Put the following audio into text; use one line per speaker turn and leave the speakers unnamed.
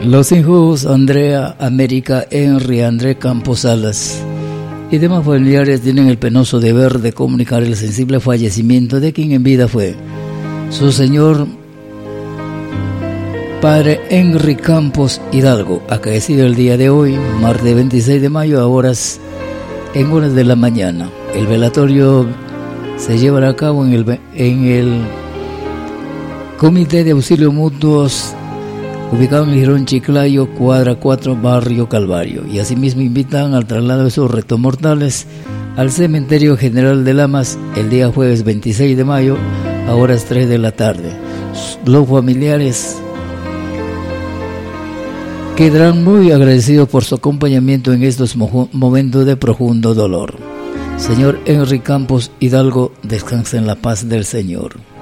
Los hijos Andrea, América, Henry, André Campos Salas y demás familiares tienen el penoso deber de comunicar el sensible fallecimiento de quien en vida fue su señor padre Henry Campos Hidalgo, acaecido el día de hoy, martes 26 de mayo, a horas de la mañana. El velatorio se llevará a cabo en el Comité de Auxilio Mutuos, ubicado en Girón Chiclayo, cuadra 4, barrio Calvario, y asimismo invitan al traslado de sus restos mortales al Cementerio General de Lamas el día jueves 26 de mayo a horas 3 de la tarde. Los familiares quedarán muy agradecidos por su acompañamiento en estos momentos de profundo dolor. Señor Henry Campos Hidalgo, descansa en la paz del Señor.